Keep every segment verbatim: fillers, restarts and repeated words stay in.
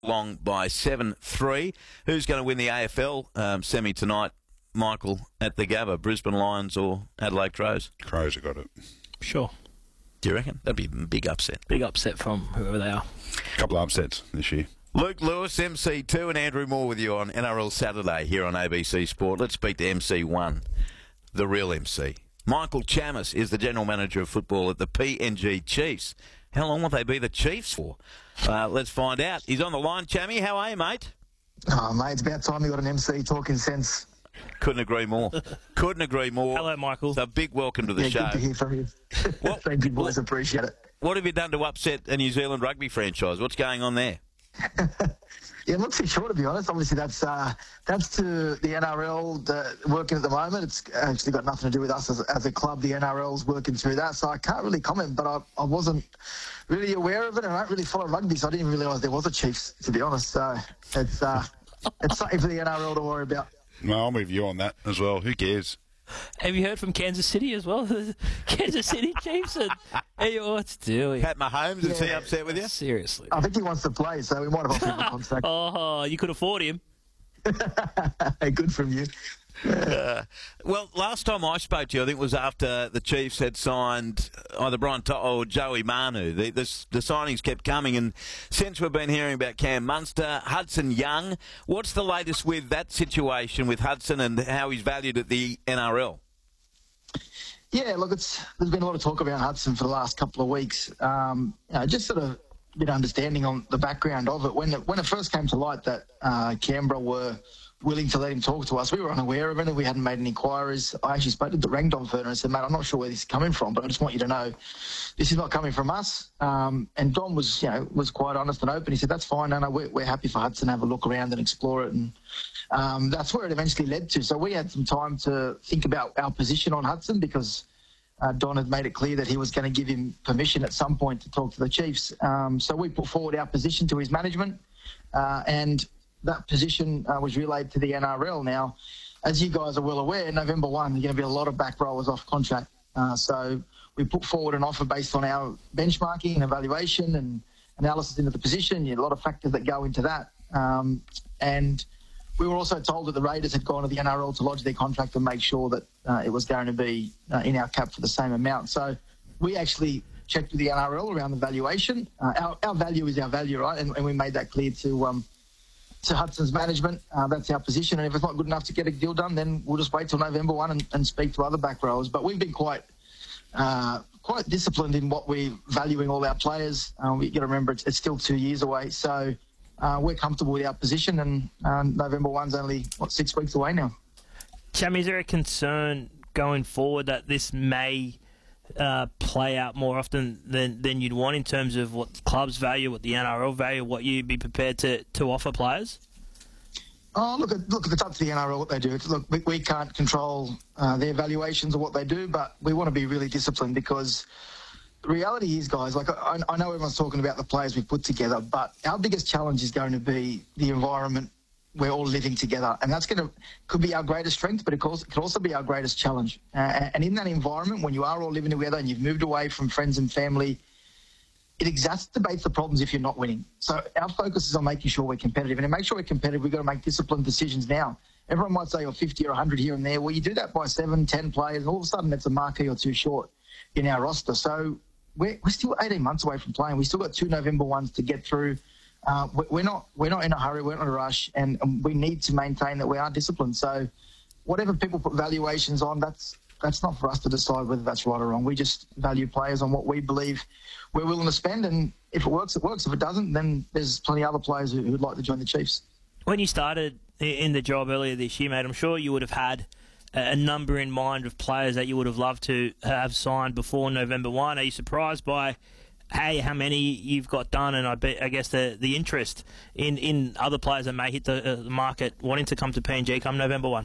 Along by seven three. Who's going to win the A F L um, semi tonight, Michael, at the Gabba? Brisbane Lions or Adelaide Crows? Crows have got it. Sure. Do you reckon? That'd be a big upset. Big upset from whoever they are. A couple of upsets this year. Luke Lewis, M C two, and Andrew Moore with you on N R L Saturday here on A B C Sport. Let's speak to M C one, the real M C. Michael Chammas is the General Manager of Football at the P N G Chiefs. How long will they be the Chiefs for? Uh, let's find out. He's on the line, Chammy. How are you, mate? Oh, mate, it's about time you got an M C talking sense. Couldn't agree more. Couldn't agree more. Hello, Michael. So big welcome to the yeah, show. Good to hear from you. What, Thank you, boys. Appreciate it. What have you done to upset a New Zealand rugby franchise? What's going on there? Yeah, I'm not too sure, to be honest. Obviously, that's uh, that's to the N R L the, working at the moment. It's actually got nothing to do with us as, as a club. The N R L's working through that, so I can't really comment. But I, I wasn't really aware of it, and I don't really follow rugby, so I didn't even realise there was a Chiefs, to be honest. So it's uh, it's something for the N R L to worry about. No, I'm with you on that as well. Who cares? Have you heard from Kansas City as well? Kansas City Chiefs and hey, what's doing? Pat Mahomes, is Yeah. he upset with you? Seriously. I think he wants to play, so we might have offered him a contract. Oh, you could afford him. Good from you. Uh, well, last time I spoke to you, I think it was after the Chiefs had signed either Brian To'o or Joey Manu. The, the, the signings kept coming, and since we've been hearing about Cam Munster, Hudson Young, what's the latest with that situation with Hudson and how he's valued at the N R L? Yeah, look, it's there's been a lot of talk about Hudson for the last couple of weeks. Um, you know, just sort of a bit of understanding on the background of it. When it, when it first came to light that uh, Canberra were willing to let him talk to us, we were unaware of it and we hadn't made any inquiries. I actually spoke to the Rangdon firm and said, mate, I'm not sure where this is coming from, but I just want you to know this is not coming from us. Um, and Don was, you know, was quite honest and open. He said, that's fine, no, no, we're, we're happy for Hudson to have a look around and explore it. And um, that's where it eventually led to. So we had some time to think about our position on Hudson because uh, Don had made it clear that he was going to give him permission at some point to talk to the Chiefs. Um, so we put forward our position to his management uh, and that position uh, was relayed to the N R L. Now, as you guys are well aware, November first, there's going to be a lot of back rollers off contract. Uh, so we put forward an offer based on our benchmarking and evaluation and analysis into the position. You had a lot of factors that go into that. Um, and we were also told that the Raiders had gone to the N R L to lodge their contract and make sure that uh, it was going to be uh, in our cap for the same amount. So we actually checked with the N R L around the valuation. Uh, our, our value is our value, right? And, and we made that clear to... Um, to Hudson's management. Uh, that's our position, and if it's not good enough to get a deal done, then we'll just wait till November first and, and speak to other back rowers. But we've been quite uh, quite disciplined in what we're valuing all our players. Um, we got to remember it's, it's still two years away, so uh, we're comfortable with our position, and um, November first's only, what, six weeks away now. Cham, is there a concern going forward that this may uh, play out more often than, than you'd want in terms of what clubs value, what the N R L value, what you'd be prepared to, to offer players? Oh, look, look, it's up to the N R L what they do. It's, look, we, we can't control uh, their valuations of what they do, but we want to be really disciplined because the reality is, guys, like I, I know everyone's talking about the players we've put together, but our biggest challenge is going to be the environment we're all living together, and that's going to could be our greatest strength, but it could also be our greatest challenge. Uh, and in that environment, when you are all living together and you've moved away from friends and family, it exacerbates the problems if you're not winning. So our focus is on making sure we're competitive, and to make sure we're competitive, we've got to make disciplined decisions now. Everyone might say, "Oh, fifty or one hundred here and there." Well, you do that by seven, ten players, and all of a sudden, it's a marquee or two short in our roster. So we're we're still eighteen months away from playing. We still got two November ones to get through. Uh, we're not we're not in a hurry, we're not in a rush, and, and we need to maintain that we are disciplined. So whatever people put valuations on, that's that's not for us to decide whether that's right or wrong. We just value players on what we believe we're willing to spend, and if it works, it works. If it doesn't, then there's plenty of other players who would like to join the Chiefs. When you started in the job earlier this year, mate, I'm sure you would have had a number in mind of players that you would have loved to have signed before November first. Are you surprised by hey, how many you've got done, and I, bet, I guess the the interest in, in other players that may hit the, uh, the market wanting to come to P N G come November first?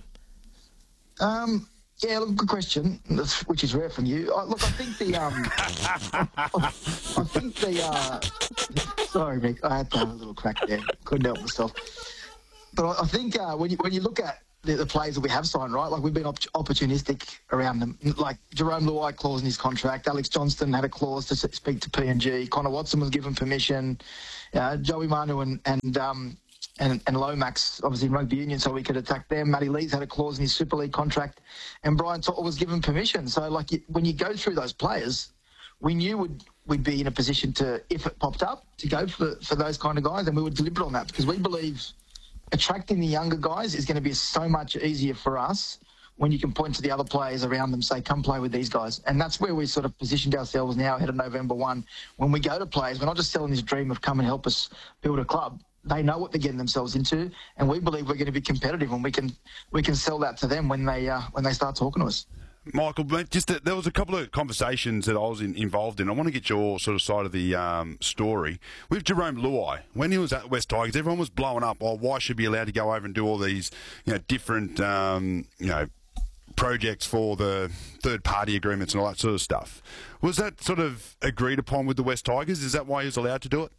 Um, yeah, look, good question, which is rare from you. I, look, I think the um, I, I think the uh, sorry, Mick, I had to have a little crack there. Couldn't help myself. But I, I think uh, when you when you look at the, the players that we have signed, right? Like, we've been op- opportunistic around them. Like, Jerome Luai clause in his contract. Alex Johnston had a clause to s- speak to P N G. Connor Watson was given permission. Uh, Joey Manu and and um and, and Lomax, obviously in rugby union, so we could attack them. Matty Lees had a clause in his Super League contract, and Brian To'o was given permission. So, like, you, when you go through those players, we knew we'd, we'd be in a position to, if it popped up, to go for for those kind of guys, and we were deliberate on that because we believe attracting the younger guys is going to be so much easier for us when you can point to the other players around them, say, come play with these guys. And that's where we sort of positioned ourselves now ahead of November first. When we go to players, we're not just selling this dream of come and help us build a club. They know what they're getting themselves into, and we believe we're going to be competitive, and we can we can sell that to them when they uh, when they start talking to us. Michael, just that there was a couple of conversations that I was in, involved in. I want to get your sort of side of the um, story. With Jerome Luai, when he was at West Tigers, everyone was blowing up. Oh, why should he be allowed to go over and do all these, you know, different, um, you know, projects for the third-party agreements and all that sort of stuff? Was that sort of agreed upon with the West Tigers? Is that why he was allowed to do it?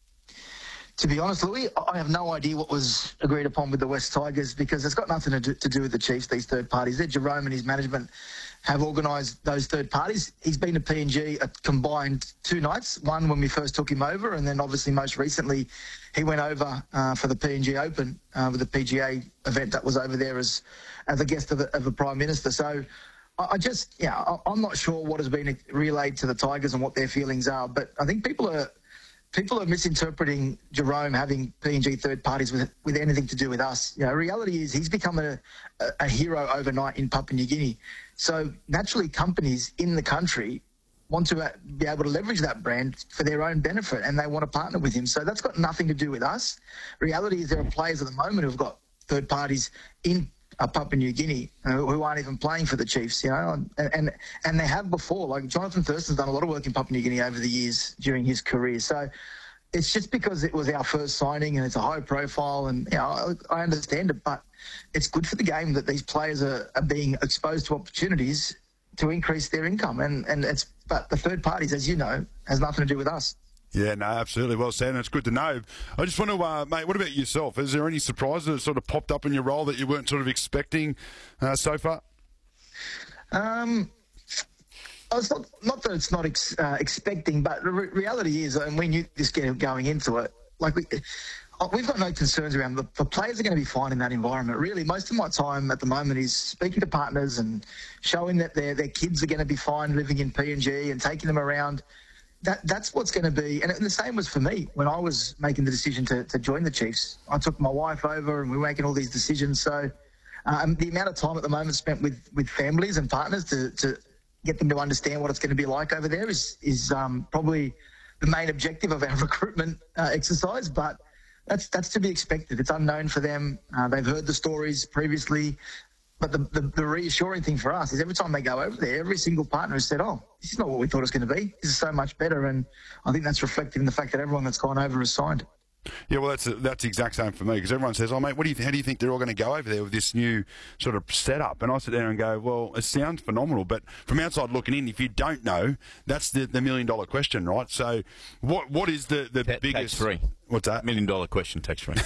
To be honest, Louis, I have no idea what was agreed upon with the West Tigers because it's got nothing to do, to do with the Chiefs, these third parties. They're Jerome and his management have organised those third parties. He's been to P N G a combined two nights, one when we first took him over, and then obviously most recently he went over uh, for the P N G Open uh, with the P G A event that was over there as, as a guest of the, of the Prime Minister. So I, I just, yeah, I, I'm not sure what has been relayed to the Tigers and what their feelings are, but I think people are... People are misinterpreting Jerome having P N G third parties with with anything to do with us. You know, reality is he's become a, a, a hero overnight in Papua New Guinea. So naturally, companies in the country want to be able to leverage that brand for their own benefit, and they want to partner with him. So that's got nothing to do with us. Reality is there are players at the moment who've got third parties in uh, Papua New Guinea uh, who aren't even playing for the Chiefs, you know, and, and and they have before. Like Jonathan Thurston's done a lot of work in Papua New Guinea over the years during his career. So it's just because it was our first signing and it's a high profile, and you know, I, I understand it, but it's good for the game that these players are, are being exposed to opportunities to increase their income, and and it's but the third parties, as you know, has nothing to do with us. Yeah, no, absolutely. Well said, and it's good to know. I just want to, uh, mate, what about yourself? Is there any surprises that sort of popped up in your role that you weren't sort of expecting uh, so far? Um, it's not, not that it's not ex, uh, expecting, but the re- reality is, and we knew this going into it, like we, we've got no concerns around the, the players are going to be fine in that environment. Really, most of my time at the moment is speaking to partners and showing that their their kids are going to be fine living in P N G and taking them around. That that's what's going to be, and the same was for me when I was making the decision to, to join the Chiefs. I took my wife over, and we were making all these decisions. So, um, the amount of time at the moment spent with, with families and partners to, to get them to understand what it's going to be like over there is is um, probably the main objective of our recruitment uh, exercise. But that's that's to be expected. It's unknown for them. Uh, they've heard the stories previously. But the, the, the reassuring thing for us is every time they go over there, every single partner has said, oh, this is not what we thought it was going to be. This is so much better. And I think that's reflected in the fact that everyone that's gone over has signed. Yeah, well, that's that's the exact same for me, because everyone says, oh, mate, what do you, how do you think they're all going to go over there with this new sort of setup? And I sit there and go, well, it sounds phenomenal, but from outside looking in, if you don't know, that's the, the million-dollar question, right? So what what is the, the Ta- biggest... Tax-free. What's that? Million-dollar question, tax-free.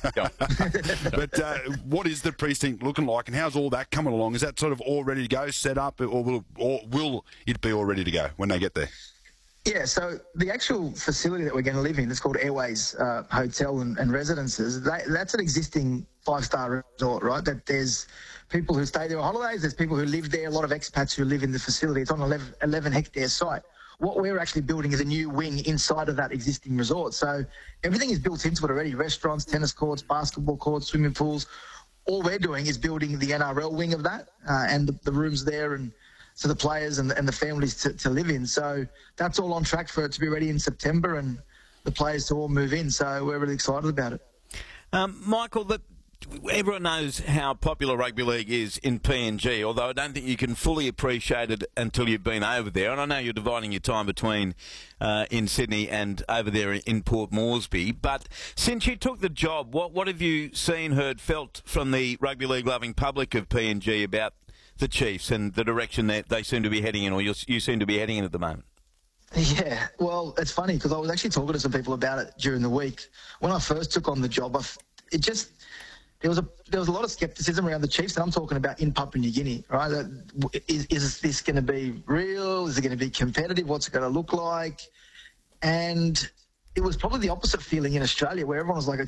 But uh, what is the precinct looking like, and how's all that coming along? Is that sort of all ready to go, set up, or will, or will it be all ready to go when they get there? Yeah, so the actual facility that we're going to live in is called Airways uh, Hotel and, and Residences. That, that's an existing five-star resort, right? That there's people who stay there on holidays, there's people who live there, a lot of expats who live in the facility. It's on an eleven hectare site. What we're actually building is a new wing inside of that existing resort. So everything is built into it already, restaurants, tennis courts, basketball courts, swimming pools. All we're doing is building the N R L wing of that uh, and the, the rooms there and to the players and, and the families to, to live in. So that's all on track for it to be ready in September and the players to all move in. So we're really excited about it. Um, Michael, the, everyone knows how popular rugby league is in P N G, although I don't think you can fully appreciate it until you've been over there. And I know you're dividing your time between uh, in Sydney and over there in Port Moresby. But since you took the job, what, what have you seen, heard, felt from the rugby league-loving public of P N G about the Chiefs and the direction that they seem to be heading in, or you seem to be heading in at the moment? Yeah, well, it's funny because I was actually talking to some people about it during the week. When I first took on the job, I, it just there was a there was a lot of scepticism around the Chiefs, and I'm talking about in Papua New Guinea, right? That, is, is this going to be real? Is it going to be competitive? What's it going to look like? And it was probably the opposite feeling in Australia, where everyone was like,